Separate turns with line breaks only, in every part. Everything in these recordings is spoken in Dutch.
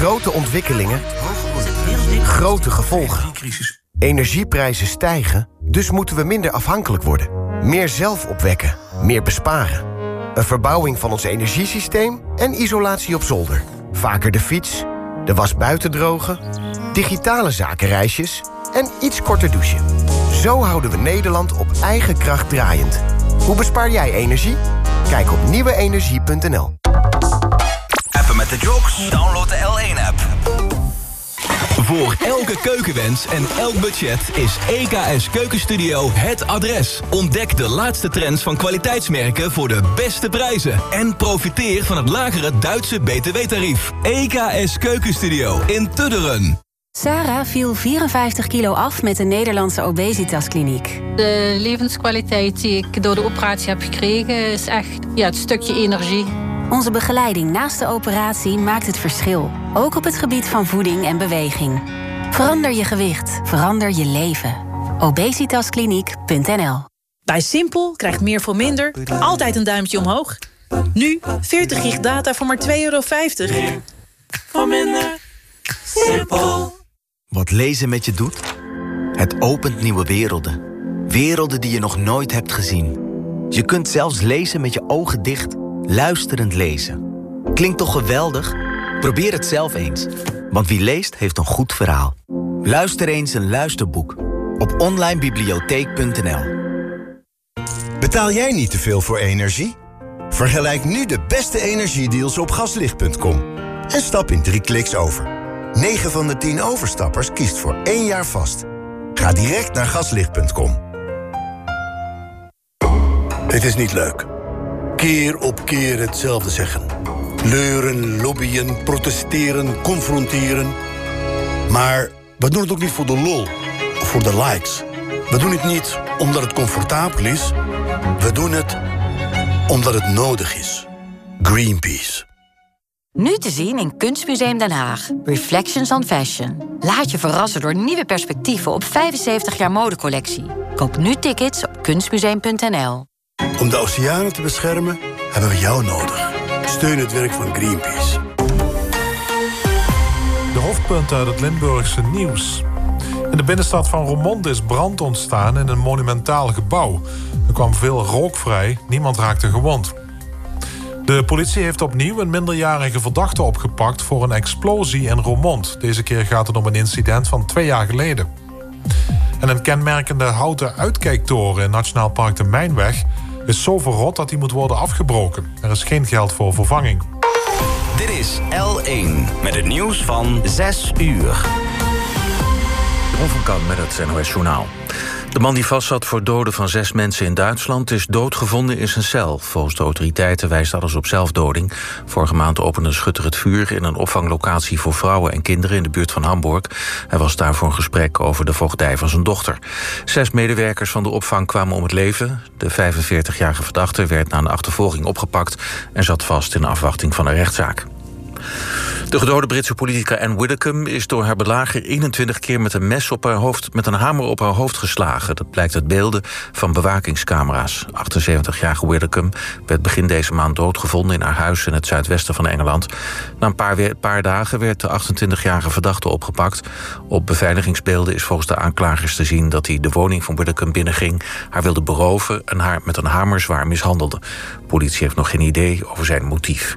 Grote ontwikkelingen, grote gevolgen. Energieprijzen stijgen, dus moeten we minder afhankelijk worden. Meer zelf opwekken, meer besparen. Een verbouwing van ons energiesysteem en isolatie op zolder. Vaker de fiets, de was buiten drogen, digitale zakenreisjes en iets korter douchen. Zo houden we Nederland op eigen kracht draaiend. Hoe bespaar jij energie? Kijk op nieuweenergie.nl.
Appen met de jocks? Download de L1-app.
Voor elke keukenwens en elk budget is EKS Keukenstudio het adres. Ontdek de laatste trends van kwaliteitsmerken voor de beste prijzen. En profiteer van het lagere Duitse btw-tarief. EKS Keukenstudio in Tudderen.
Sarah viel 54 kilo af met de Nederlandse obesitaskliniek.
De levenskwaliteit die ik door de operatie heb gekregen is echt het stukje energie.
Onze begeleiding naast de operatie maakt het verschil. Ook op het gebied van voeding en beweging. Verander je gewicht, verander je leven. Obesitaskliniek.nl.
Bij Simpel krijgt meer voor minder altijd een duimpje omhoog. Nu 40 gig data voor maar €2,50.
Voor minder. Simpel.
Wat lezen met je doet? Het opent nieuwe werelden. Werelden die je nog nooit hebt gezien. Je kunt zelfs lezen met je ogen dicht. Luisterend lezen. Klinkt toch geweldig? Probeer het zelf eens. Want wie leest, heeft een goed verhaal. Luister eens een luisterboek. Op onlinebibliotheek.nl.
Betaal jij niet te veel voor energie? Vergelijk nu de beste energiedeals op gaslicht.com. En stap in 3 kliks over. 9 van de 10 overstappers kiest voor 1 jaar vast. Ga direct naar gaslicht.com.
Het is niet leuk. Keer op keer hetzelfde zeggen. Leuren, lobbyen, protesteren, confronteren. Maar we doen het ook niet voor de lol of voor de likes. We doen het niet omdat het comfortabel is. We doen het omdat het nodig is. Greenpeace.
Nu te zien in Kunstmuseum Den Haag. Reflections on Fashion. Laat je verrassen door nieuwe perspectieven op 75 jaar modecollectie. Koop nu tickets op kunstmuseum.nl.
Om de oceanen te beschermen hebben we jou nodig. Steun het werk van Greenpeace.
De hoofdpunten uit het Limburgse nieuws. In de binnenstad van Roermond is brand ontstaan in een monumentaal gebouw. Er kwam veel rook vrij, niemand raakte gewond. De politie heeft opnieuw een minderjarige verdachte opgepakt voor een explosie in Roermond. Deze keer gaat het om een incident van 2 jaar geleden. En een kenmerkende houten uitkijktoren in Nationaal Park de Mijnweg is zo verrot dat die moet worden afgebroken. Er is geen geld voor vervanging.
Dit is L1 met het nieuws van 6 uur.
Ron van Kan met het NOS Journaal. De man die vastzat voor doden van 6 mensen in Duitsland is doodgevonden in zijn cel. Volgens de autoriteiten wijst alles op zelfdoding. Vorige maand opende de schutter het vuur in een opvanglocatie voor vrouwen en kinderen in de buurt van Hamburg. Hij was daar voor een gesprek over de voogdij van zijn dochter. 6 medewerkers van de opvang kwamen om het leven. De 45-jarige verdachte werd na een achtervolging opgepakt en zat vast in afwachting van een rechtszaak. De gedode Britse politica Anne Widdecombe is door haar belager 21 keer met een mes op haar hoofd, met een hamer op haar hoofd geslagen. Dat blijkt uit beelden van bewakingscamera's. 78-jarige Widdecombe werd begin deze maand doodgevonden in haar huis in het zuidwesten van Engeland. Na een paar dagen werd de 28-jarige verdachte opgepakt. Op beveiligingsbeelden is volgens de aanklagers te zien dat hij de woning van Widdecombe binnenging, haar wilde beroven en haar met een hamer zwaar mishandelde. De politie heeft nog geen idee over zijn motief.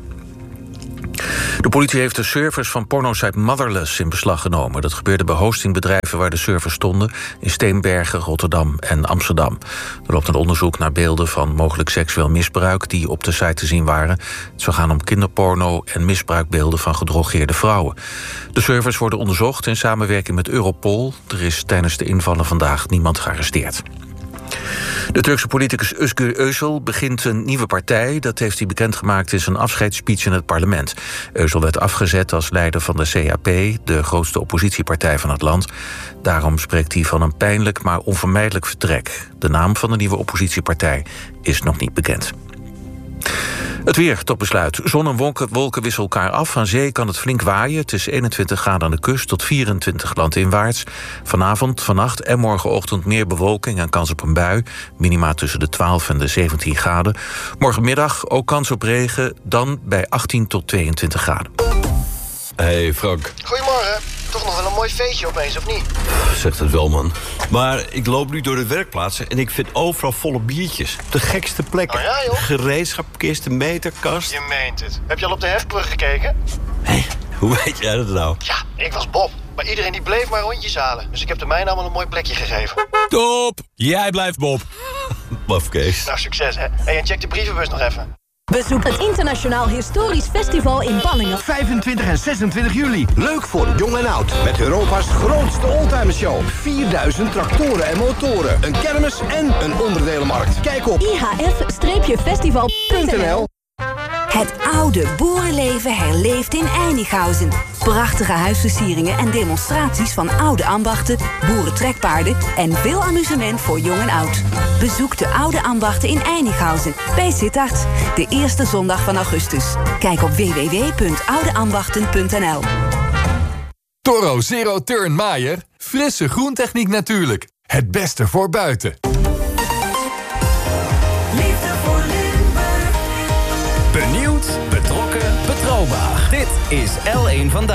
De politie heeft de servers van pornosite Motherless in beslag genomen. Dat gebeurde bij hostingbedrijven waar de servers stonden in Steenbergen, Rotterdam en Amsterdam. Er loopt een onderzoek naar beelden van mogelijk seksueel misbruik die op de site te zien waren. Het zou gaan om kinderporno en misbruikbeelden van gedrogeerde vrouwen. De servers worden onderzocht in samenwerking met Europol. Er is tijdens de invallen vandaag niemand gearresteerd. De Turkse politicus Özgür Özel begint een nieuwe partij. Dat heeft hij bekendgemaakt in zijn afscheidsspeech in het parlement. Özel werd afgezet als leider van de CHP, de grootste oppositiepartij van het land. Daarom spreekt hij van een pijnlijk maar onvermijdelijk vertrek. De naam van de nieuwe oppositiepartij is nog niet bekend. Het weer tot besluit. Zon en wolken wisselen elkaar af. Aan zee kan het flink waaien. Het is 21 graden aan de kust tot 24 landinwaarts. Vanavond, vannacht en morgenochtend meer bewolking en kans op een bui. Minima tussen de 12 en de 17 graden. Morgenmiddag ook kans op regen, dan bij 18 tot 22 graden.
Hey Frank.
Goedemorgen. Toch nog wel een mooi feestje opeens, of niet?
Zegt het wel, man. Maar ik loop nu door de werkplaatsen en ik vind overal volle biertjes. Op de gekste plekken.
Oh ja, joh?
Gereedschapkist, de meterkast.
Je meent het. Heb je al op de hefbrug gekeken?
Hoe weet jij dat nou?
Ja, ik was Bob. Maar iedereen die bleef maar rondjes halen. Dus ik heb de mijne allemaal een mooi plekje gegeven.
Top! Jij blijft Bob.
Mafkees.
Nou, succes, hè. Hey, en check de brievenbus nog even.
Bezoek het Internationaal Historisch Festival in Ballingen.
25 en 26 juli. Leuk voor jong en oud. Met Europa's grootste oldtimershow. 4000 tractoren en motoren. Een kermis en een onderdelenmarkt. Kijk op
ihf-festival.nl.
Het oude boerenleven herleeft in Einighausen. Prachtige huisversieringen en demonstraties van oude ambachten, boerentrekpaarden en veel amusement voor jong en oud. Bezoek de oude ambachten in Einighausen bij Sittard, de eerste zondag van augustus. Kijk op www.oudeambachten.nl.
Toro Zero Turn Maier. Frisse groentechniek natuurlijk. Het beste voor buiten.
Benieuwd, betrokken, betrouwbaar. Dit is L1 Vandaag.